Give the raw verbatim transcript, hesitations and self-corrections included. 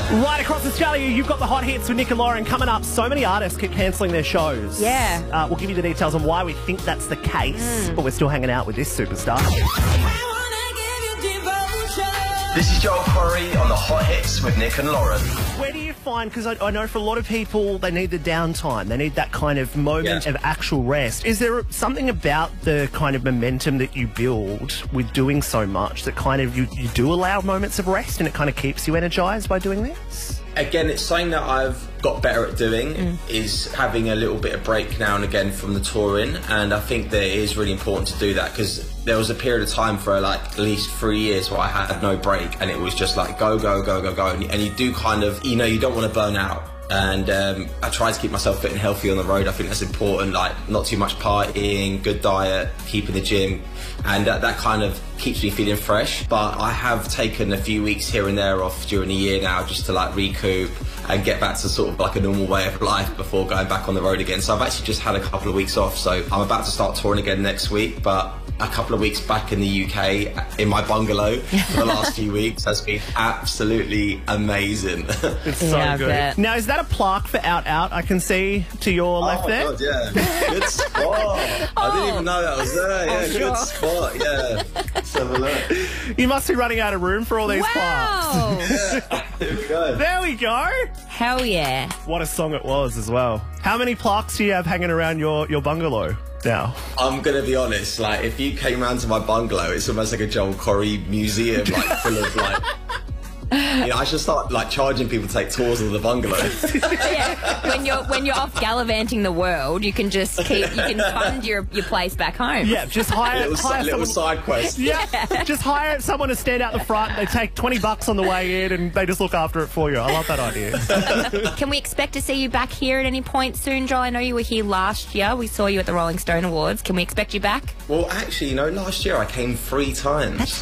Right across Australia, you've got the hot hits with Nick and Lauren coming up. So many artists keep cancelling their shows. Yeah. Uh, we'll give you the details on why we think that's the case, Mm. but we're still hanging out with this superstar. This is Joel Corey on the hot hits with Nick and Lauren. Where do you find, because I, I know for a lot of people, they need the downtime. They need that kind of moment Yeah. of actual rest. Is there something about the kind of momentum that you build with doing so much that kind of you, you do allow moments of rest and it kind of keeps you energised by doing this? Again, it's something that I've got better at doing, Mm. is having a little bit of break now and again from the touring, and I think that it is really important to do that, because there was a period of time for like at least three years where I had no break, and it was just like go, go, go, go, go, and, and you do kind of, you know, you don't want to burn out. And um, I try to keep myself fit and healthy on the road. I think that's important, like not too much partying, good diet, keeping the gym, and that, that kind of keeps me feeling fresh. But I have taken a few weeks here and there off during the year now just to like recoup and get back to sort of like a normal way of life before going back on the road again. So I've actually just had a couple of weeks off, so I'm about to start touring again next week, but a couple of weeks back in the U K in my bungalow for the last few weeks has been absolutely amazing. It's so Yeah, I good. bet. Now, is that a plaque for Out Out I can see to your left Oh my there? God, yeah. Good spot. I didn't even know that was there. Yeah, Oh, good sure. spot. Yeah. Let's have a look. You must be running out of room for all these plaques. Wow. There we go. There we go. Hell yeah. What a song it was as well. How many plaques do you have hanging around your, your bungalow now? I'm gonna be honest, like if you came round to my bungalow, it's almost like a Joel Corey museum, like full of like you know, I should start like charging people to take tours of the bungalow. Yeah. When you're when you're off gallivanting the world, you can just keep you can fund your your place back home. Yeah, just hire, little hire little someone. side quest. Yeah, just hire someone to stand out the front. They take twenty bucks on the way in and they just look after it for you. I love that idea. Can we expect to see you back here at any point soon, Joel? I know you were here last year. We saw you at the Rolling Stone Awards. Can we expect you back? Well, actually, you know, last year I came three times. That's